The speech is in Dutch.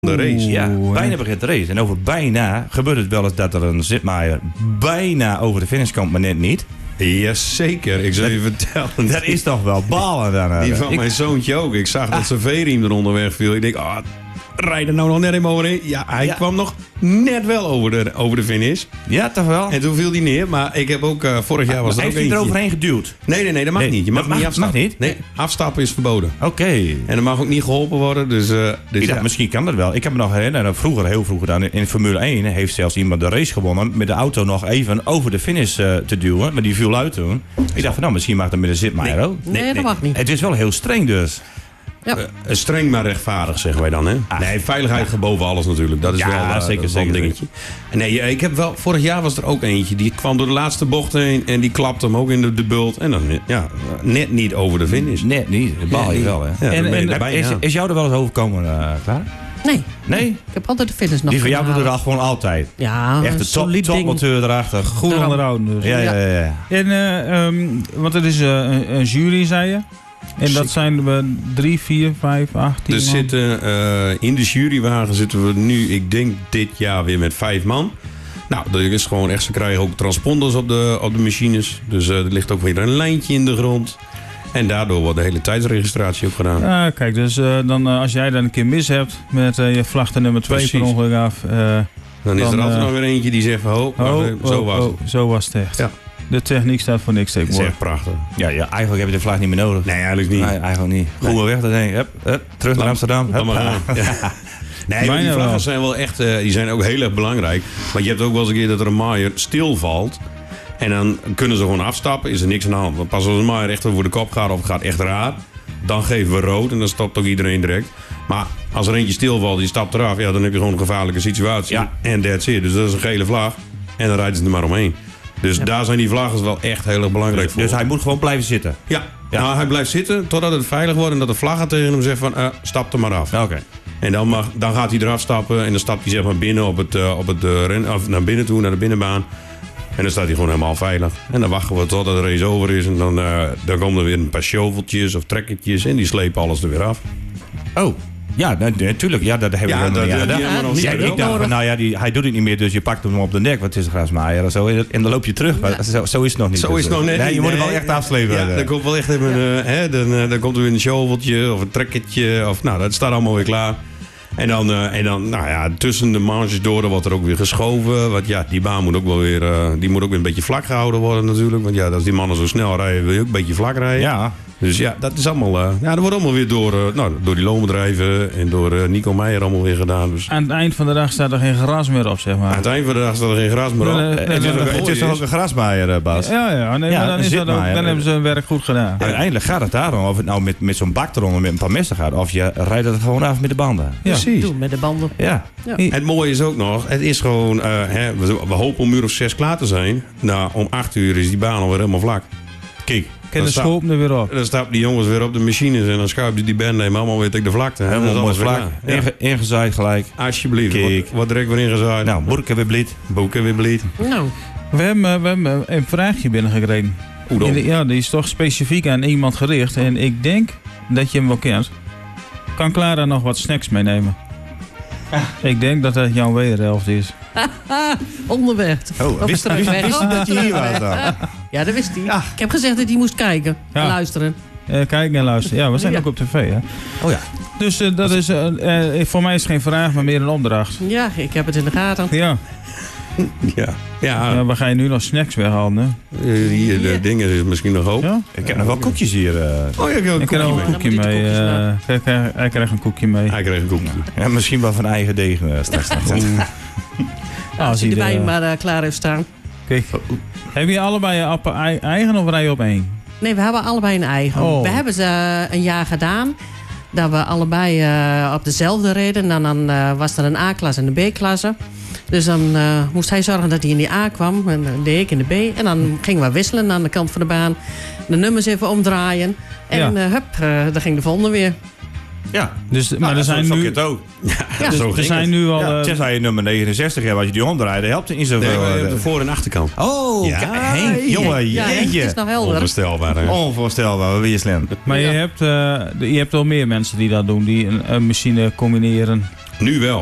De race. Ja, bijna begint de race. En over bijna gebeurt het wel eens dat er een zitmaaier bijna over de finish komt, maar net niet. Jazeker, ik zal je vertellen. Dat is toch wel balen dan. Die van mijn zoontje ook. Ik zag dat zijn veerriem er onderweg viel. Ik denk, rijd er nou nog net even overheen. Ja, hij kwam nog net wel over de finish. Ja, toch wel. En toen viel hij neer. Maar ik heb ook, vorig jaar was er ook heeft hij eentje. er overheen geduwd? Nee, dat mag niet. Je mag niet afstappen. Mag niet? Nee, afstappen is verboden. Oké. En er mag ook niet geholpen worden. Dus Ik dacht, misschien kan dat wel. Ik heb me nog herinnerd, heel vroeger dan in Formule 1 heeft zelfs iemand de race gewonnen met de auto nog even over de finish te duwen. Maar die viel uit toen. Ik dacht van nou, misschien mag dat met een zitmaaier ook. Nee, dat mag niet. Het is wel heel streng dus. Ja. Streng maar rechtvaardig, zeggen wij dan. Hè? Nee, veiligheid gaat boven alles natuurlijk. Dat is wel zeker een dingetje. Nee, ik heb wel, vorig jaar was er ook eentje. Die kwam door de laatste bocht heen en die klapte hem ook in de bult. En dan net niet over de finish. Net niet, dat baal je wel. Hè? Ja, is jou er wel eens overkomen, Klaar? Nee. Nee? Ik heb altijd de finish nog. Die van jou doet er al gewoon altijd. Ja, echt een topmoteur erachter. Goed onderhouden dus. Ja. En, want het is een jury, zei je. En dat zijn we 3, 4, 5, 8, 10 man. Zitten, in de jurywagen zitten we nu, ik denk dit jaar weer met 5 man. Nou, dat is gewoon echt, ze krijgen ook transponders op de machines. Dus er ligt ook weer een lijntje in de grond. En daardoor wordt de hele tijdsregistratie ook gedaan. Kijk, dus dan, als jij dan een keer mis hebt met je vlagte nummer 2 per ongeluk af. Dan is er altijd nog weer eentje die zegt van, zo was het echt. Ja. De techniek staat voor niks tegenwoordig. Dat is echt prachtig. Ja, eigenlijk heb je de vlag niet meer nodig. Nee, eigenlijk niet. Nee, eigenlijk niet. Goede weg, dan denk je, terug naar Amsterdam. Nee, maar die vlaggen zijn wel echt, die zijn ook heel erg belangrijk. Want je hebt ook wel eens een keer dat er een maaier stilvalt. En dan kunnen ze gewoon afstappen, is er niks aan de hand. Want pas als een maaier echt over de kop gaat of het gaat echt raar, dan geven we rood en dan stopt ook iedereen direct. Maar als er eentje stilvalt, die stapt eraf, ja, dan heb je gewoon een gevaarlijke situatie. Ja. En that's it. Dus dat is een gele vlag. En dan rijden ze er maar omheen. Dus daar zijn die vlaggen wel echt heel erg belangrijk voor. Dus hij moet gewoon blijven zitten? Ja. Nou, hij blijft zitten totdat het veilig wordt en dat de vlaggen tegen hem zegt van stap er maar af. Oké. En dan gaat hij eraf stappen en dan stapt hij zeg maar binnen op het rennen, of naar binnen toe, naar de binnenbaan. En dan staat hij gewoon helemaal veilig. En dan wachten we totdat de race over is. En dan komen er weer een paar shoveltjes of trekkertjes en die slepen alles er weer af. Oh. Ja, natuurlijk. Ja, dat hebben we helemaal niet gedaan. Ik dacht, nou ja, hij doet het niet meer, dus je pakt hem op de nek. Wat is een grasmaaier en zo. En dan loop je terug. Maar zo is het nog niet. Zo is het nog net. Nee, je moet hem wel echt afslepen. Ja, dan komt wel echt even dan komt er weer een shoveltje of een trekkertje. Of, nou, dat staat allemaal weer klaar. En dan, nou ja, tussen de manches door wordt er ook weer geschoven. Want ja, die baan moet ook wel weer, die moet ook weer een beetje vlak gehouden worden natuurlijk. Want ja, als die mannen zo snel rijden, wil je ook een beetje vlak rijden. Ja. Dus ja, dat is allemaal, dat wordt allemaal weer door die loonbedrijven en door Nico Meijer allemaal weer gedaan. Dus. Aan het eind van de dag staat er geen gras meer op, zeg maar. Aan het eind van de dag staat er geen gras meer op. Het is toch ook een grasmaaier, Bas? Ja, nee, maar dan hebben ze hun werk goed gedaan. Uiteindelijk gaat het daarom, of het nou met zo'n bak eronder met een paar messen gaat, of je rijdt het gewoon af met de banden. Ja, precies. Doe met de banden. Ja. Het mooie is ook nog, het is gewoon, we hopen om 6:00 klaar te zijn. Nou, om 8:00 is die baan alweer helemaal vlak. Kijk. En de schoop er weer op. Dan stappen die jongens weer op de machines en dan schuiven ze die banden helemaal weer tegen de vlakte. Helemaal mooi vlak. Ingezaaid gelijk. Alsjeblieft. Wat direct weer ingezaaid. Nou, boeken weer blied. Nou. We hebben een vraagje binnengekregen. Hoe dan? Ja, die is toch specifiek aan iemand gericht. En ik denk dat je hem wel kent. Kan Clara nog wat snacks meenemen? Ik denk dat dat jouw wederhelft is. Onderweg. Oh, wist hij dat je hier was dan? Ja, dat wist hij. Ja. Ik heb gezegd dat hij moest kijken en luisteren. Kijken en luisteren. Ja, we zijn ook op tv, hè? Oh ja. Dus dat is, voor mij is het geen vraag, maar meer een opdracht. Ja, ik heb het in de gaten. Ja. Ja, waar ga je nu nog snacks weghalen, hè? Hier, de dingen is misschien nog hoop. Ja? Ik heb nog wel koekjes hier. Ik krijg een koekje mee. Hij krijgt een koekje mee. Hij krijgt een koekje. Ja, misschien wel van eigen deeg straks. Als hij de wijn maar klaar heeft staan. Kijk. Heb je allebei op eigen of rij je op één? Nee, we hebben allebei een eigen. Oh. We hebben ze een jaar gedaan. Dat we allebei op dezelfde reden. En dan was er een A-klasse en een B-klasse. Dus dan moest hij zorgen dat hij in die A kwam. En dan deed ik in de B. En dan gingen we wisselen aan de kant van de baan. De nummers even omdraaien. En dan ging de volgende weer. Ja, dus, maar er zijn nu... het ook. Ja, dus er zijn nu al... Tenzij je nummer 69 hebt, als je die omdraait, helpt het niet zoveel. Nee, de voor- en achterkant. Oh, jongen, jeetje. Het is nog helder. Onvoorstelbaar, hè? Onvoorstelbaar, wat ben je slim. Maar je hebt wel meer mensen die dat doen, die een machine combineren. Nu wel.